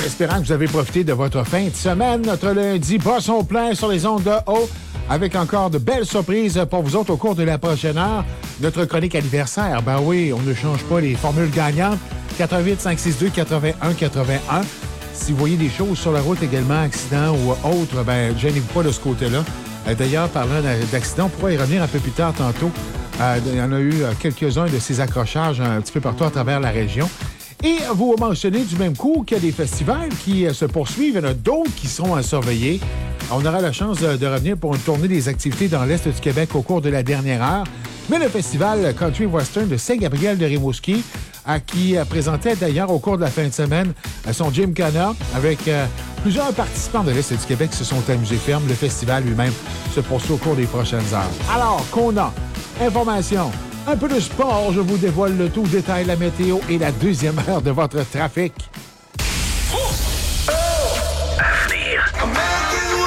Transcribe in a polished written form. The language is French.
espérant que vous avez profité de votre fin de semaine. Notre lundi bat son plein sur les ondes de haut, avec encore de belles surprises pour vous autres au cours de la prochaine heure. Notre chronique anniversaire, ben oui, on ne change pas les formules gagnantes. 88 562 81 81. Si vous voyez des choses sur la route également, accidents ou autres, ben gênez-vous pas de ce côté-là. D'ailleurs, parlant d'accidents, on pourra y revenir un peu plus tard tantôt. Il y en a eu quelques-uns de ces accrochages un petit peu partout à travers la région. Et vous mentionnez du même coup qu'il y a des festivals qui se poursuivent. Il y en a d'autres qui seront à surveiller. On aura la chance de revenir pour une tournée des activités dans l'Est du Québec au cours de la dernière heure. Mais le festival Country Western de Saint-Gabriel-de-Rimouski, qui présentait d'ailleurs au cours de la fin de semaine son Gymkhana avec plusieurs participants de l'Est du Québec qui se sont amusés ferme. Le festival lui-même se poursuit au cours des prochaines heures. Alors qu'on a information, un peu de sport, je vous dévoile le tout, détail, la météo et la deuxième heure de votre trafic.